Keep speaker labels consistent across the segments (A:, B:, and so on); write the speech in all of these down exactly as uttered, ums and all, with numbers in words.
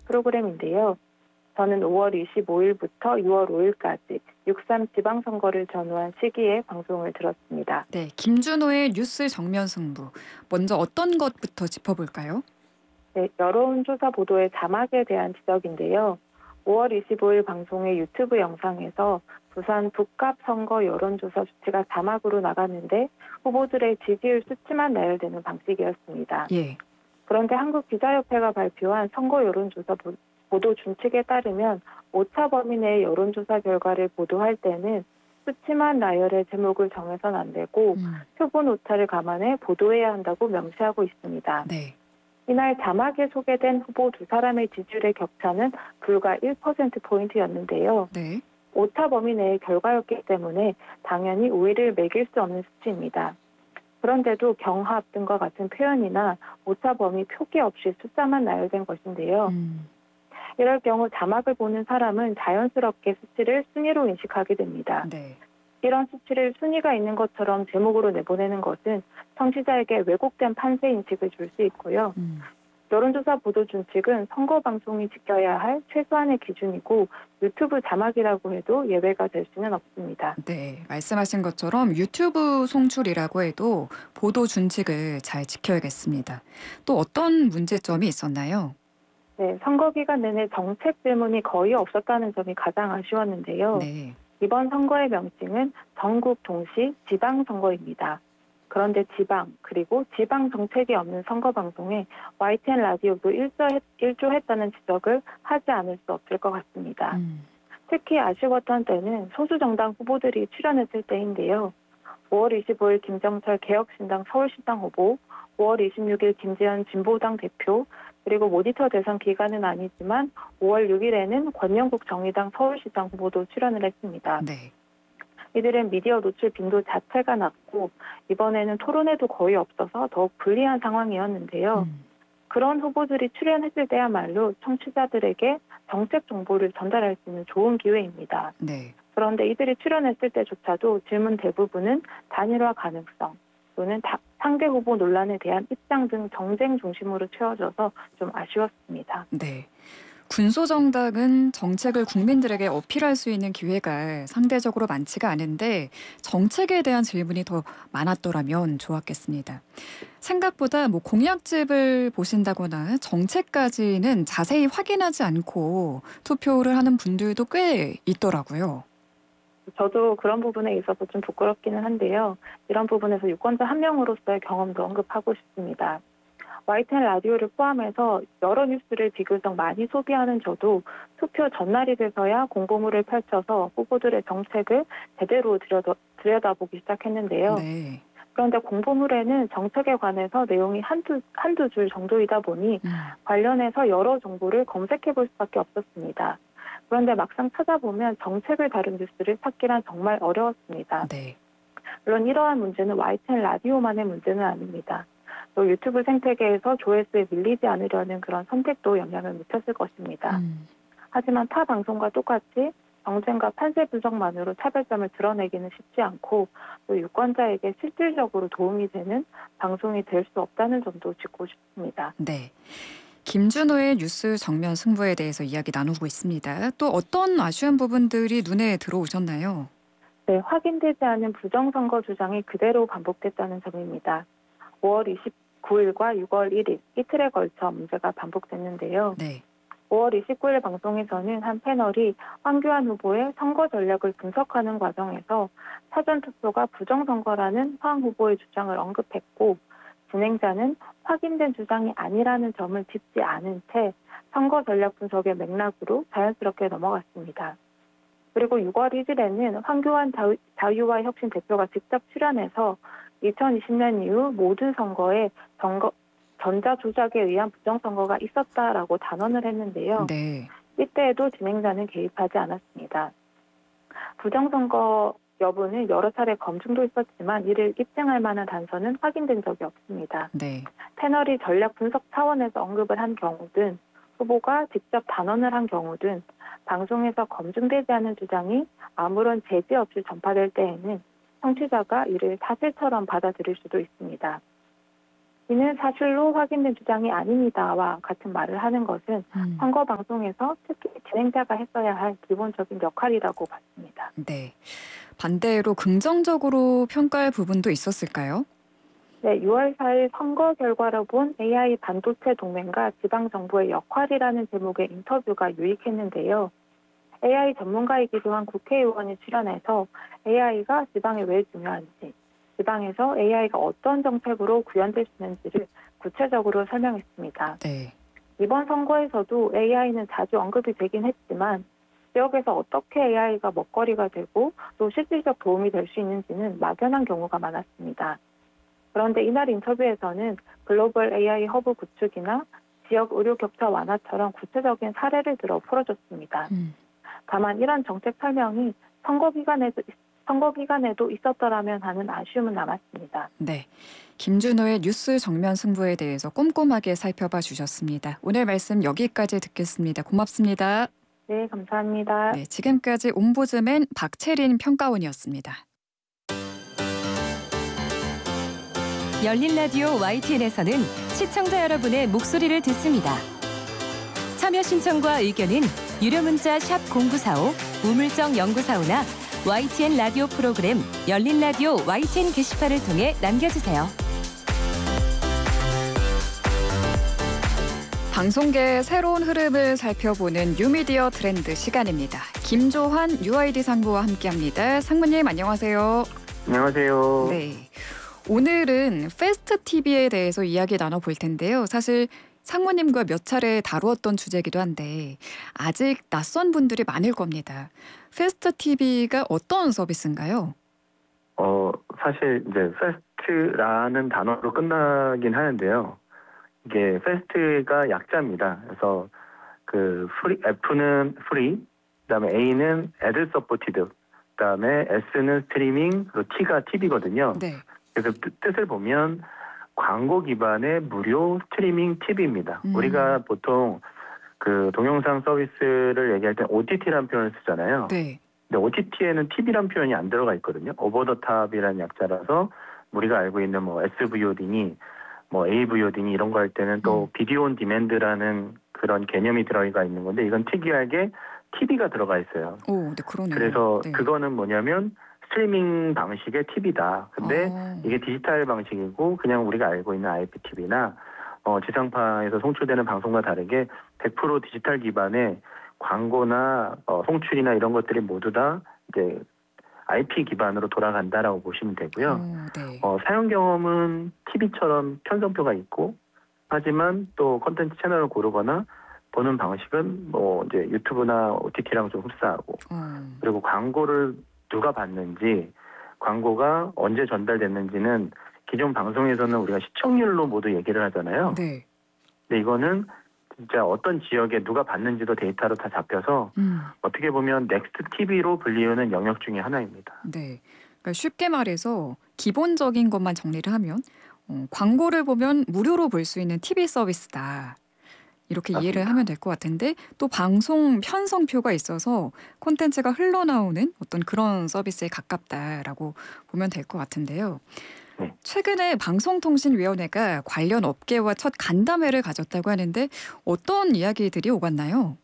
A: 프로그램인데요. 저는 오월 이십오일부터 유월 오일까지 육삼 지방선거를 전후한 시기에 방송을 들었습니다.
B: 네, 김준호의 뉴스 정면 승부. 먼저 어떤 것부터 짚어볼까요?
A: 네, 여론조사 보도의 자막에 대한 지적인데요. 오월 이십오일 방송의 유튜브 영상에서 부산 북갑 선거 여론조사 수치가 자막으로 나갔는데 후보들의 지지율 수치만 나열되는 방식이었습니다.
B: 예.
A: 그런데 한국기자협회가 발표한 선거 여론조사 보- 보도 준칙에 따르면 오차 범위 내의 여론조사 결과를 보도할 때는 수치만 나열해 제목을 정해서는 안 되고
B: 음,
A: 표본 오차를 감안해 보도해야 한다고 명시하고 있습니다.
B: 네.
A: 이날 자막에 소개된 후보 두 사람의 지지율의 격차는 불과 일 퍼센트포인트였는데요.
B: 네.
A: 오차 범위 내의 결과였기 때문에 당연히 우위를 매길 수 없는 수치입니다. 그런데도 경합 등과 같은 표현이나 오차 범위 표기 없이 숫자만 나열된 것인데요.
B: 음,
A: 이럴 경우 자막을 보는 사람은 자연스럽게 수치를 순위로 인식하게 됩니다.
B: 네.
A: 이런 수치를 순위가 있는 것처럼 제목으로 내보내는 것은 청취자에게 왜곡된 판세 인식을 줄 수 있고요.
B: 음.
A: 여론조사 보도 준칙은 선거 방송이 지켜야 할 최소한의 기준이고 유튜브 자막이라고 해도 예외가 될 수는 없습니다.
B: 네, 말씀하신 것처럼 유튜브 송출이라고 해도 보도 준칙을 잘 지켜야겠습니다. 또 어떤 문제점이 있었나요?
A: 네, 선거 기간 내내 정책 질문이 거의 없었다는 점이 가장 아쉬웠는데요.
B: 네.
A: 이번 선거의 명칭은 전국 동시 지방선거입니다. 그런데 지방 그리고 지방 정책이 없는 선거 방송에 와이티엔 라디오도 일조했, 일조했다는 지적을 하지 않을 수 없을 것 같습니다.
B: 음,
A: 특히 아쉬웠던 때는 소수 정당 후보들이 출연했을 때인데요. 오월 이십오일 김정철 개혁신당 서울시장 후보, 오월 이십육일 김재현 진보당 대표, 그리고 모니터 대선 기간은 아니지만 오월 육일에는 권영국 정의당 서울시장 후보도 출연을 했습니다.
B: 네.
A: 이들은 미디어 노출 빈도 자체가 낮고 이번에는 토론회도 거의 없어서 더욱 불리한 상황이었는데요.
B: 음,
A: 그런 후보들이 출연했을 때야말로 청취자들에게 정책 정보를 전달할 수 있는 좋은 기회입니다.
B: 네.
A: 그런데 이들이 출연했을 때조차도 질문 대부분은 단일화 가능성 또는 다- 상대 후보 논란에 대한 입장 등 정쟁 중심으로 채워져서 좀 아쉬웠습니다.
B: 네. 군소정당은 정책을 국민들에게 어필할 수 있는 기회가 상대적으로 많지가 않은데 정책에 대한 질문이 더 많았더라면 좋았겠습니다. 생각보다 뭐 공약집을 보신다거나 정책까지는 자세히 확인하지 않고 투표를 하는 분들도 꽤 있더라고요.
A: 저도 그런 부분에 있어서 좀 부끄럽기는 한데요. 이런 부분에서 유권자 한 명으로서의 경험도 언급하고 싶습니다. 와이티엔 라디오를 포함해서 여러 뉴스를 비교적 많이 소비하는 저도 투표 전날이 돼서야 공보물을 펼쳐서 후보들의 정책을 제대로 들여다, 들여다보기 시작했는데요.
B: 네.
A: 그런데 공보물에는 정책에 관해서 내용이 한두, 한두 줄 정도이다 보니
B: 음,
A: 관련해서 여러 정보를 검색해 볼 수밖에 없었습니다. 그런데 막상 찾아보면 정책을 다룬 뉴스를 찾기란 정말 어려웠습니다.
B: 네.
A: 물론 이러한 문제는 와이티엔 라디오만의 문제는 아닙니다. 또 유튜브 생태계에서 조회수에 밀리지 않으려는 그런 선택도 영향을 미쳤을 것입니다.
B: 음,
A: 하지만 타 방송과 똑같이 정쟁과 판세 분석만으로 차별점을 드러내기는 쉽지 않고 또 유권자에게 실질적으로 도움이 되는 방송이 될 수 없다는 점도 짚고 싶습니다.
B: 네. 김준호의 뉴스 정면 승부에 대해서 이야기 나누고 있습니다. 또 어떤 아쉬운 부분들이 눈에 들어오셨나요?
A: 네, 확인되지 않은 부정선거 주장이 그대로 반복됐다는 점입니다. 오월 이십구일과 유월 일일 이틀에 걸쳐 문제가 반복됐는데요.
B: 네.
A: 오월 이십구일 방송에서는 한 패널이 황교안 후보의 선거 전략을 분석하는 과정에서 사전투표가 부정선거라는 황 후보의 주장을 언급했고 진행자는 확인된 주장이 아니라는 점을 짚지 않은 채 선거 전략 분석의 맥락으로 자연스럽게 넘어갔습니다. 그리고 유월 일일에는 황교안 자유, 자유와 혁신 대표가 직접 출연해서 이천이십년 이후 모든 선거에 선거, 전자조작에 의한 부정선거가 있었다라고 단언을 했는데요.
B: 네.
A: 이때에도 진행자는 개입하지 않았습니다. 부정선거 여부는 여러 차례 검증도 있었지만 이를 입증할 만한 단서는 확인된 적이 없습니다.
B: 네.
A: 패널이 전략 분석 차원에서 언급을 한 경우든 후보가 직접 단언을 한 경우든 방송에서 검증되지 않은 주장이 아무런 제재 없이 전파될 때에는 청취자가 이를 사실처럼 받아들일 수도 있습니다. 이는 사실로 확인된 주장이 아닙니다와 같은 말을 하는 것은
B: 음.
A: 선거 방송에서 특히 진행자가 했어야 할 기본적인 역할이라고 봤습니다.
B: 네. 반대로 긍정적으로 평가할 부분도 있었을까요?
A: 네, 유월 사일 선거 결과로 본 에이아이 반도체 동맹과 지방정부의 역할이라는 제목의 인터뷰가 유익했는데요. 에이아이 전문가이기도 한 국회의원이 출연해서 에이아이가 지방에 왜 중요한지, 지방에서 에이아이가 어떤 정책으로 구현될 수 있는지를 구체적으로 설명했습니다.
B: 네.
A: 이번 선거에서도 에이아이는 자주 언급이 되긴 했지만 지역에서 어떻게 에이아이가 먹거리가 되고 또 실질적 도움이 될 수 있는지는 막연한 경우가 많았습니다. 그런데 이날 인터뷰에서는 글로벌 에이아이 허브 구축이나 지역 의료 격차 완화처럼 구체적인 사례를 들어 풀어줬습니다.
B: 음.
A: 다만 이런 정책 설명이 선거 기간에도, 선거 기간에도 있었더라면 하는 아쉬움은 남았습니다.
B: 네. 김준호의 뉴스 정면 승부에 대해서 꼼꼼하게 살펴봐 주셨습니다. 오늘 말씀 여기까지 듣겠습니다. 고맙습니다.
A: 네, 감사합니다.
B: 네, 지금까지 옴부즈맨 박채린 평가원이었습니다.
C: 열린 라디오 와이티엔에서는 시청자 여러분의 목소리를 듣습니다. 참여 신청과 의견은 유료 문자 샵 공구사오, 우물정 영구사오나 와이티엔 라디오 프로그램 열린 라디오 와이티엔 게시판을 통해 남겨주세요.
B: 방송계의 새로운 흐름을 살펴보는 뉴미디어 트렌드 시간입니다. 김조환 유아이디 상무와 함께합니다. 상무님 안녕하세요.
D: 안녕하세요.
B: 네. 오늘은 패스트 티비에 대해서 이야기 나눠볼 텐데요. 사실 상무님과 몇 차례 다루었던 주제이기도 한데 아직 낯선 분들이 많을 겁니다. 패스트 티비가 어떤 서비스인가요?
D: 어, 사실 이제 패스트라는 단어로 끝나긴 하는데요. 이게 패스트가 약자입니다. 그래서 그 프리, F는 프리, 그다음에 A는 애들 서포티드, 그다음에 S는 스트리밍, 그리고 T가 티비거든요.
B: 네.
D: 그래서 뜻- 뜻을 보면 광고 기반의 무료 스트리밍 티비입니다.
B: 음.
D: 우리가 보통 그 동영상 서비스를 얘기할 때 오티티라는 표현을 쓰잖아요.
B: 네.
D: 근데 오티티에는 티비란 표현이 안 들어가 있거든요. 오버 더 탑이라는 약자라서 우리가 알고 있는 뭐 에스브이오디니, 뭐 에이브이오디니 이런 거 할 때는 또
B: 음.
D: 비디오 온 디맨드라는 그런 개념이 들어가 있는 건데 이건 특이하게 티비가 들어가 있어요.
B: 오, 네, 그러네요.
D: 그래서
B: 네.
D: 그거는 뭐냐면 스트리밍 방식의 티비다. 근데
B: 어.
D: 이게 디지털 방식이고 그냥 우리가 알고 있는 아이피티비나 어, 지상파에서 송출되는 방송과 다르게 백 퍼센트 디지털 기반의 광고나 어, 송출이나 이런 것들이 모두 다 이제 아이피 기반으로 돌아간다라고 보시면 되고요.
B: 어, 네.
D: 어, 사용 경험은 티비처럼 편성표가 있고 하지만 또 콘텐츠 채널을 고르거나 보는 방식은 뭐 이제 유튜브나 오티티랑 좀 흡사하고
B: 어.
D: 그리고 광고를 누가 봤는지 광고가 언제 전달됐는지는 기존 방송에서는 우리가 시청률로 모두 얘기를 하잖아요.
B: 네.
D: 근데 이거는 진짜 어떤 지역에 누가 봤는지도 데이터로 다 잡혀서
B: 음.
D: 어떻게 보면 넥스트 티비로 불리우는 영역 중에 하나입니다.
B: 네. 그러니까 쉽게 말해서 기본적인 것만 정리를 하면 어, 광고를 보면 무료로 볼 수 있는 티비 서비스다. 이렇게 이해를
D: 맞습니다.
B: 하면 될 것 같은데 또 방송 편성표가 있어서 콘텐츠가 흘러나오는 어떤 그런 서비스에 가깝다라고 보면 될 것 같은데요.
D: 네.
B: 최근에 방송통신위원회가 관련 업계와 첫 간담회를 가졌다고 하는데 어떤 이야기들이 오갔나요?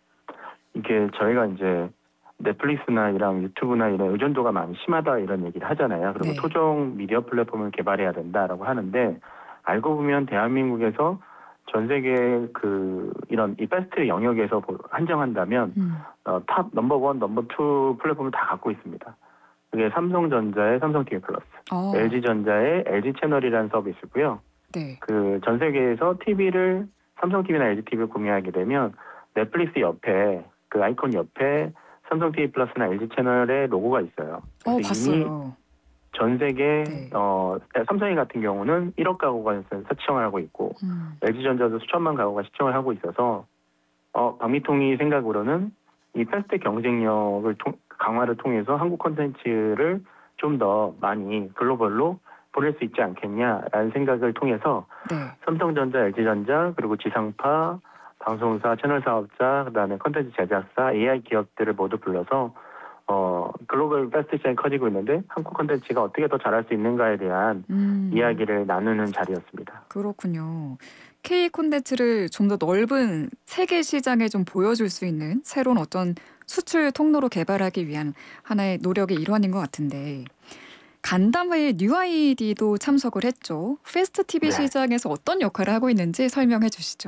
D: 이게 저희가 이제 넷플릭스나 이런 유튜브나 이런 의존도가 많이 심하다 이런 얘기를 하잖아요. 그리고
B: 네.
D: 토종 미디어 플랫폼을 개발해야 된다라고 하는데 알고 보면 대한민국에서 전 세계 그 이런 이 패스트 영역에서 보- 한정한다면
B: 음.
D: 어, 탑 넘버 원, 넘버 투 플랫폼을 다 갖고 있습니다. 그게 삼성전자의 삼성 티비 플러스,
B: 어,
D: 엘지전자의 엘지 채널이라는 서비스고요.
B: 네.
D: 그 전 세계에서 티비를 삼성 티비나 엘지 티비를 구매하게 되면 넷플릭스 옆에 그 아이콘 옆에 삼성 티비 플러스나 엘지 채널의 로고가 있어요.
B: 어,
D: 그래서 이미
B: 봤어요.
D: 전 세계
B: 네.
D: 어, 삼성이 같은 경우는 일억 가구가 시청을 하고 있고
B: 음.
D: 엘지전자도 수천만 가구가 시청을 하고 있어서 어, 박미통이 생각으로는 이 패스트 경쟁력을 통, 강화를 통해서 한국 콘텐츠를 좀 더 많이 글로벌로 보낼 수 있지 않겠냐라는 생각을 통해서
B: 네.
D: 삼성전자, 엘지전자 그리고 지상파, 방송사, 채널 사업자, 그다음에 콘텐츠 제작사, 에이아이 기업들을 모두 불러서 어, 글로벌 패스트 시장이 커지고 있는데 한국 콘텐츠가 어떻게 더 잘할 수 있는가에 대한
B: 음,
D: 이야기를 나누는 자리였습니다.
B: 그렇군요. K 콘텐츠를 좀 더 넓은 세계 시장에 좀 보여줄 수 있는 새로운 어떤 수출 통로로 개발하기 위한 하나의 노력의 일환인 것 같은데 간담회에 뉴아이디도 참석을 했죠. 패스트 티비
D: 네.
B: 시장에서 어떤 역할을 하고 있는지 설명해 주시죠.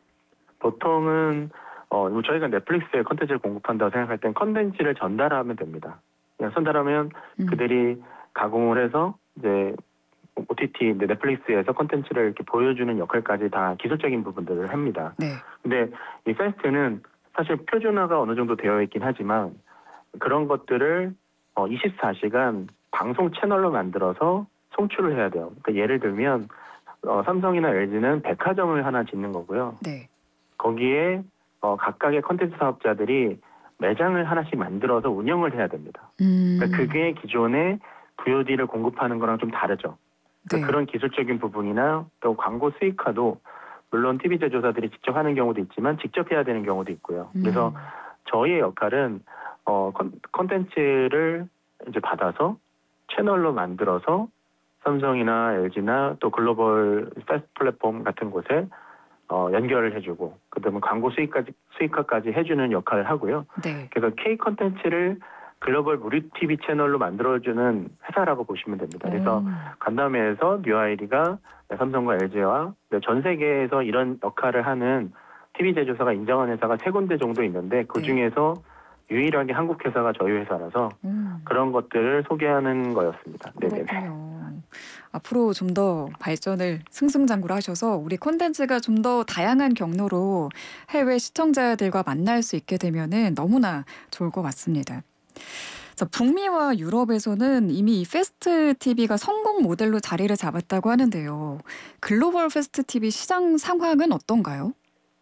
D: 보통은 어, 저희가 넷플릭스에 콘텐츠를 공급한다고 생각할 땐 콘텐츠를 전달하면 됩니다. 그냥 전달하면
B: 음,
D: 그들이 가공을 해서 이제 오티티, 넷플릭스에서 콘텐츠를 이렇게 보여주는 역할까지 다 기술적인 부분들을 합니다.
B: 네.
D: 근데 이 패스트는 사실 표준화가 어느 정도 되어 있긴 하지만 그런 것들을 어, 이십사 시간 방송 채널로 만들어서 송출을 해야 돼요. 그러니까 예를 들면 어, 삼성이나 엘지는 백화점을 하나 짓는 거고요.
B: 네.
D: 거기에 어, 각각의 콘텐츠 사업자들이 매장을 하나씩 만들어서 운영을 해야 됩니다.
B: 음,
D: 그러니까 그게 기존의 브이오디를 공급하는 거랑 좀 다르죠. 그러니까
B: 네.
D: 그런 기술적인 부분이나 또 광고 수익화도 물론 티비 제조사들이 직접 하는 경우도 있지만 직접 해야 되는 경우도 있고요. 그래서
B: 음,
D: 저희의 역할은 어, 컨- 콘텐츠를 이제 받아서 채널로 만들어서 삼성이나 엘지나 또 글로벌 패스트 플랫폼 같은 곳에 어, 연결을 해주고 그다음에 광고 수익까지 수익화까지 해주는 역할을 하고요.
B: 네.
D: 그래서 K 콘텐츠를 글로벌 무료 티비 채널로 만들어주는 회사라고 보시면 됩니다. 그래서
B: 오,
D: 간담회에서 뉴아이디가 삼성과 엘지와 전 세계에서 이런 역할을 하는 티비 제조사가 인정한 회사가 세 군데 정도 있는데 그
B: 네.
D: 중에서 유일하게 한국 회사가 저희 회사라서
B: 음.
D: 그런 것들을 소개하는 거였습니다. 네네네.
B: 그렇군요. 앞으로 좀 더 발전을 승승장구를 하셔서 우리 콘텐츠가 좀 더 다양한 경로로 해외 시청자들과 만날 수 있게 되면은 너무나 좋을 것 같습니다. 자, 북미와 유럽에서는 이미 이 패스트 티비가 성공 모델로 자리를 잡았다고 하는데요. 글로벌 패스트 티비 시장 상황은 어떤가요?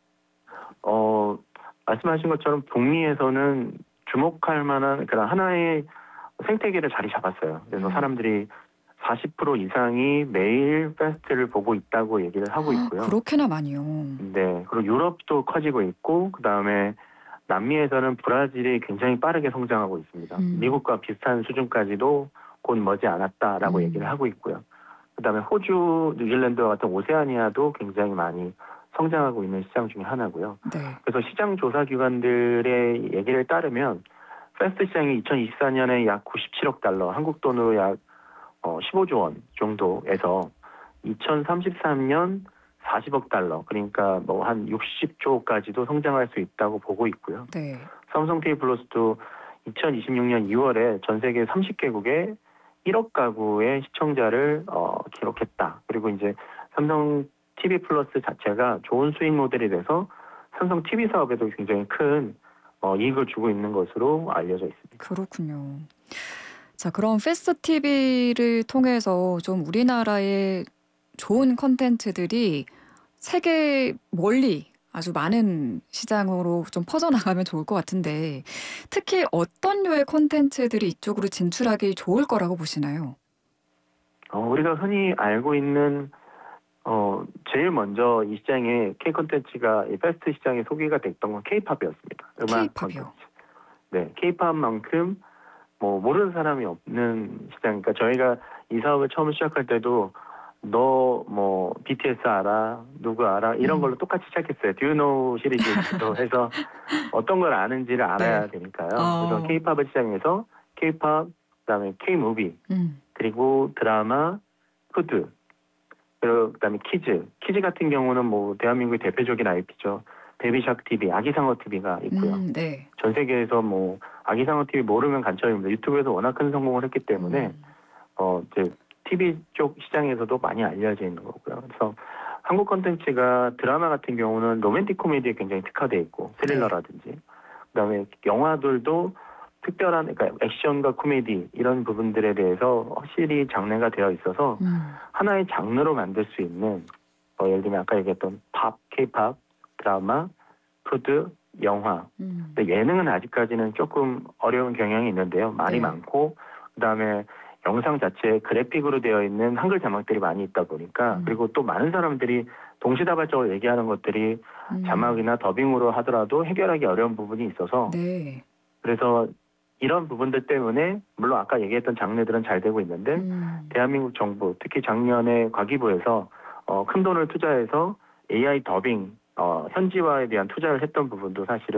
D: 어, 말씀하신 것처럼 북미에서는 주목할 만한 그런 하나의 생태계를 자리 잡았어요. 그래서
B: 음.
D: 사람들이 사십 퍼센트 이상이 매일 패스트를 보고 있다고 얘기를 하고 있고요.
B: 그렇게나 많이요.
D: 네, 그리고 유럽도 커지고 있고 그 다음에 남미에서는 브라질이 굉장히 빠르게 성장하고 있습니다.
B: 음.
D: 미국과 비슷한 수준까지도 곧 머지 않았다라고
B: 음.
D: 얘기를 하고 있고요. 그 다음에 호주, 뉴질랜드와 같은 오세아니아도 굉장히 많이 성장하고 있는 시장 중에 하나고요.
B: 네.
D: 그래서 시장 조사 기관들의 얘기를 따르면 패스트 시장이 이천이십사 년에 약 구십칠억 달러, 한국 돈으로 약 어, 십오조 원 정도에서 이천삼십삼 년 사십억 달러, 그러니까 뭐 한 육십조까지도 성장할 수 있다고 보고 있고요.
B: 네.
D: 삼성 티비 플러스도 이천이십육 년 이월에 전 세계 삼십 개국에 일억 가구의 시청자를 어, 기록했다. 그리고 이제 삼성 티비 플러스 자체가 좋은 수익 모델이 돼서 삼성 티비 사업에도 굉장히 큰 어, 이익을 주고 있는 것으로 알려져 있습니다.
B: 그렇군요. 자, 그럼 패스트 티비를 통해서 좀 우리나라의 좋은 콘텐츠들이 세계 멀리 아주 많은 시장으로 좀 퍼져나가면 좋을 것 같은데 특히 어떤 류의 콘텐츠들이 이쪽으로 진출하기 좋을 거라고 보시나요?
D: 어, 우리가 흔히 알고 있는 어, 제일 먼저 이 시장에 K 콘텐츠가 이 패스트 시장에 소개가 됐던 건 K-팝이었습니다. 음악
B: K-팝이요.
D: 콘텐츠. 네, K-팝만큼 뭐 모르는 사람이 없는 시장. 그러니까 저희가 이 사업을 처음 시작할 때도 너 뭐 비티에스 알아? 누구 알아? 이런
B: 음.
D: 걸로 똑같이 시작했어요. Do you know 시리즈로 해서 어떤 걸 아는지를 알아야
B: 네.
D: 되니까요.
B: 어.
D: 그래서 K-팝을 시작해서 K-팝, 그다음에 K-무비,
B: 음.
D: 그리고 드라마, 푸드, 그리고 그다음에 키즈. 키즈 같은 경우는 뭐 대한민국의 대표적인 아이피죠. 베비샥 티비, 아기상어 티비가 있고요.
B: 음, 네.
D: 전 세계에서 뭐 아기상어 티비 모르면 간첩입니다. 유튜브에서 워낙 큰 성공을 했기 때문에
B: 음.
D: 어 이제 티비 쪽 시장에서도 많이 알려져 있는 거고요. 그래서 한국 콘텐츠가 드라마 같은 경우는 로맨틱 코미디에 굉장히 특화되어 있고 스릴러라든지 그다음에 영화들도 특별한 그러니까 액션과 코미디 이런 부분들에 대해서 확실히 장르가 되어 있어서
B: 음.
D: 하나의 장르로 만들 수 있는 어, 예를 들면 아까 얘기했던 팝, K-팝, 드라마, 푸드, 영화.
B: 음.
D: 근데 예능은 아직까지는 조금 어려운 경향이 있는데요. 말이
B: 네.
D: 많고 그다음에 영상 자체에 그래픽으로 되어 있는 한글 자막들이 많이 있다 보니까
B: 음.
D: 그리고 또 많은 사람들이 동시다발적으로 얘기하는 것들이
B: 음.
D: 자막이나 더빙으로 하더라도 해결하기 어려운 부분이 있어서
B: 네.
D: 그래서 이런 부분들 때문에 물론 아까 얘기했던 장르들은 잘 되고 있는데
B: 음.
D: 대한민국 정부 특히 작년에 과기부에서 어, 큰 돈을 투자해서 에이아이 더빙 어, 현지화에 대한 투자를 했던 부분도 사실은